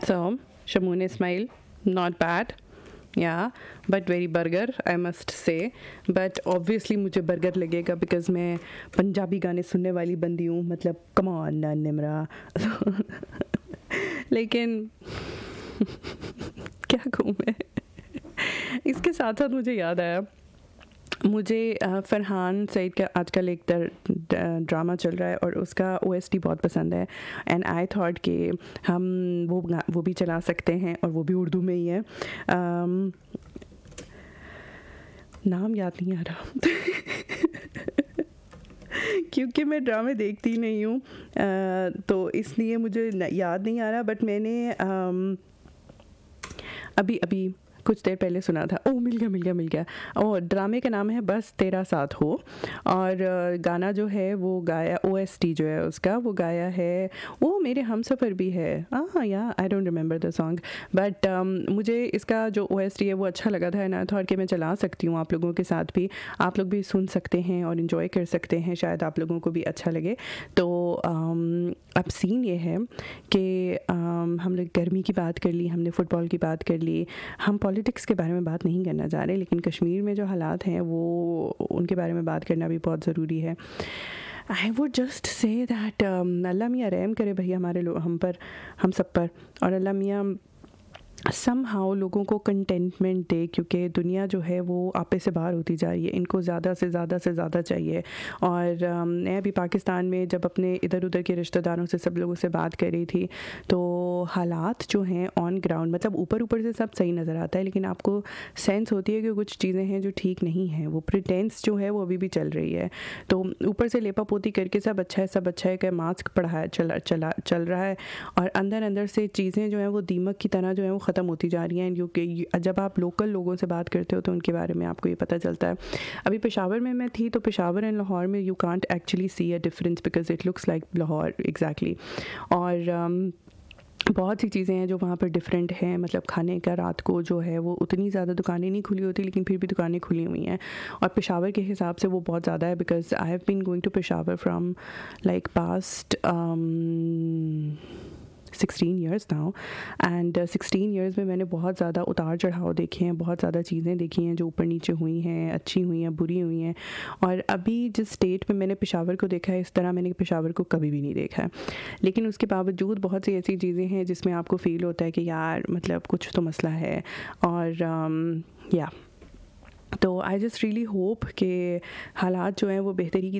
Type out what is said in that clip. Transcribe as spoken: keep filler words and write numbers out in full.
So, Shamoon Ismail, not bad. Yeah, but very burger, I must say. But obviously मुझे burger लगेगा because मैं पंजाबी गाने सुनने वाली बंदी हूँ. मतलब come on ना निमरा. लेकिन क्या कहूँ मैं. इसके साथ साथ मुझे याद आया, मुझे फरहान सईद का आजकल एक ड्रामा चल रहा है और उसका ओएसटी बहुत पसंद है. एंड आई थॉट कि हम वो वो भी चला सकते हैं और वो भी उर्दू में ही है. um, नाम याद नहीं आ रहा क्योंकि मैं ड्रामे देखती नहीं हूँ, तो इसलिए मुझे याद नहीं आ रहा. बट मैंने um, अभी अभी कुछ देर पहले सुना था. ओह मिल गया मिल गया मिल गया और ड्रामे का नाम है बस तेरा साथ हो. और गाना जो है वो गाया, ओएसटी जो है उसका वो गाया है, वो मेरे हमसफ़र भी है. हाँ या I don't remember the song, but मुझे इसका जो ओएसटी है वो अच्छा लगा था. एंड आई थॉट कि मैं चला सकती हूँ आप लोगों के साथ भी, आप लोग भी सुन सकते हैं और इन्जॉय कर सकते हैं, शायद आप लोगों को भी अच्छा लगे. तो um, अब सीन ये है कि um, हम लोग गर्मी की बात कर ली, हमने फ़ुटबॉल की बात कर ली, हम पॉलिटिक्स के बारे में बात नहीं करना चाह रहे, लेकिन कश्मीर में जो हालात हैं वो उनके बारे में बात करना भी बहुत ज़रूरी है. I would just say that अल्लाह मियाँ रहम करे भैया हमारे लोग हम पर, हम सब पर, और अल्लाह मियाँ समहाउ लोगों को कंटेंटमेंट दे, क्योंकि दुनिया जो है वो आपे से बाहर होती जा रही है. इनको ज़्यादा से ज़्यादा से ज़्यादा चाहिए. और um, मैं अभी पाकिस्तान में जब अपने इधर उधर के रिश्तेदारों से सब लोगों से बात कर रही थी, तो हालात जो हैं ऑन ग्राउंड, मतलब ऊपर ऊपर से सब सही नज़र आता है, लेकिन आपको सेंस होती है कि कुछ चीज़ें हैं जो ठीक नहीं हैं. वो प्रिटेंस जो है वो अभी भी चल रही है. तो ऊपर से लेपा पोती करके सब अच्छा है सब अच्छा है कि मास्क पढ़ा चला चला चल रहा है, और अंदर अंदर से चीज़ें जो हैं वो दीमक की तरह जो है वो ख़त्म होती जा रही हैं. क्योंकि जब आप लोकल लोगों से बात करते हो तो उनके बारे में आपको ये पता चलता है. अभी पेशावर में मैं थी, तो पेशावर एंड लाहौर में you can't actually see a difference because it looks like Lahore exactly. और um, बहुत सी चीज़ें हैं जो वहाँ पर डिफरेंट हैं. मतलब खाने का रात को जो है वो उतनी ज़्यादा दुकानें नहीं खुली होती, लेकिन फिर भी दुकानें खुली हुई हैं. और पेशावर के हिसाब से वो बहुत ज़्यादा है, because I have been going to Peshawar from like past sixteen years now. And sixteen years में मैंने बहुत ज़्यादा उतार चढ़ाव देखे हैं, बहुत ज़्यादा चीज़ें देखी हैं जो ऊपर नीचे हुई हैं, अच्छी हुई हैं, बुरी हुई हैं. और अभी जिस स्टेट में मैंने पेशावर को देखा है, इस तरह मैंने पेशावर को कभी भी नहीं देखा है. लेकिन उसके बावजूद बहुत सी ऐसी चीज़ें हैं जिसमें आपको फ़ील होता है कि यार मतलब कुछ तो मसला है. और या um, तो आई जस्ट रियली होप कि हालात जो हैं वो बेहतरी की